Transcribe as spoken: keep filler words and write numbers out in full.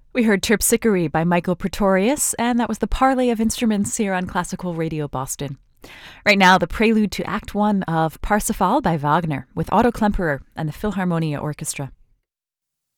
We heard Terpsichore by Michael Pretorius, and that was the Parley of Instruments here on Classical Radio Boston. Right now, the prelude to Act One of Parsifal by Wagner with Otto Klemperer and the Philharmonia Orchestra.